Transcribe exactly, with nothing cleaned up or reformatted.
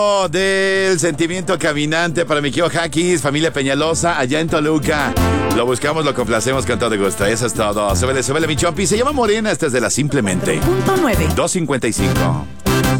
Del sentimiento caminante para mi querido Jaquis, familia Peñalosa, allá en Toluca. Lo buscamos, lo complacemos con todo gusto. Eso es todo. Súbele, súbele, mi chompi. Se llama Morena, esta es de la Simplemente. Punto nueve. dos cincuenta y cinco.